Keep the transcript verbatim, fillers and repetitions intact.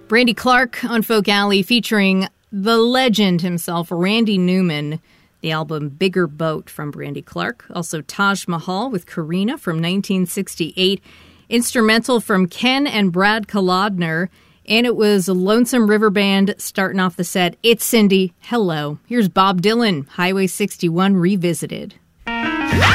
Brandy Clark on Folk Alley featuring the legend himself, Randy Newman. The album Bigger Boat from Brandy Clark. Also Taj Mahal with Karina from nineteen sixty-eight. Instrumental from Ken and Brad Kolodner. And it was a Lonesome River Band starting off the set. It's Cindy. Hello. Here's Bob Dylan, Highway sixty-one Revisited.